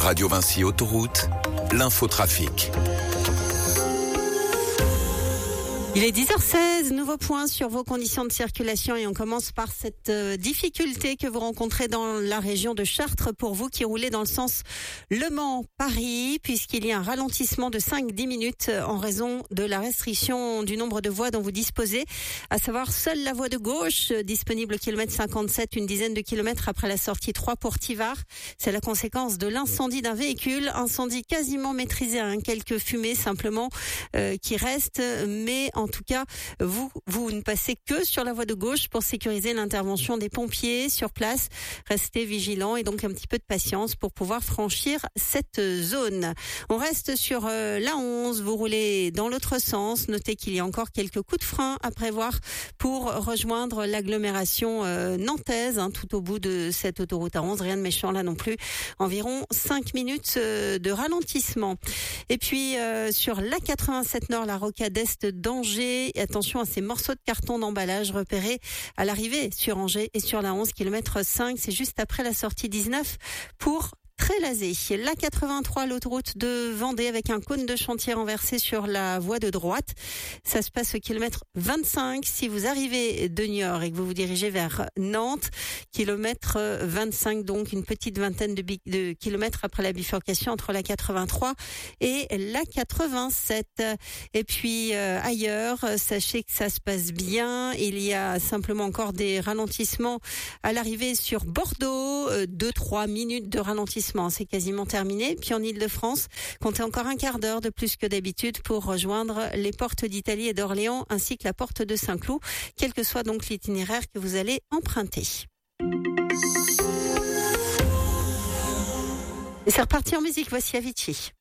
Radio Vinci Autoroute, l'infotrafic. Il est 10h16, nouveau point sur vos conditions de circulation et on commence par cette difficulté que vous rencontrez dans la région de Chartres pour vous qui roulez dans le sens Le Mans-Paris, puisqu'il y a un ralentissement de 5-10 minutes en raison de la restriction du nombre de voies dont vous disposez, à savoir seule la voie de gauche disponible au kilomètre 57, une dizaine de kilomètres après la sortie 3 pour Tivars. C'est la conséquence de l'incendie d'un véhicule, incendie quasiment maîtrisé, quelques fumées simplement qui restent, mais en tout cas, vous ne passez que sur la voie de gauche pour sécuriser l'intervention des pompiers sur place. Restez vigilants et donc un petit peu de patience pour pouvoir franchir cette zone. On reste sur la 11. Vous roulez dans l'autre sens. Notez qu'il y a encore quelques coups de frein à prévoir pour rejoindre l'agglomération nantaise, tout au bout de cette autoroute à 11. Rien de méchant là non plus. Environ 5 minutes de ralentissement. Et puis sur la 87 Nord, la rocade est d'Angers. Attention à ces morceaux de carton d'emballage repérés à l'arrivée sur Angers et sur la 11 km 5. C'est juste après la sortie 19 pour Trélazé. La 83, l'autoroute de Vendée avec un cône de chantier renversé sur la voie de droite. Ça se passe au kilomètre 25. Si vous arrivez de Niort et que vous vous dirigez vers Nantes, kilomètre 25, donc une petite vingtaine de kilomètres après la bifurcation entre la 83 et la 87. Et puis ailleurs, sachez que ça se passe bien. Il y a simplement encore des ralentissements à l'arrivée sur Bordeaux, 2-3 minutes de ralentissement. C'est quasiment terminé. Puis en Ile-de-France, comptez encore un quart d'heure de plus que d'habitude pour rejoindre les portes d'Italie et d'Orléans ainsi que la porte de Saint-Cloud, quel que soit donc l'itinéraire que vous allez emprunter. Et c'est reparti en musique, voici Avicii.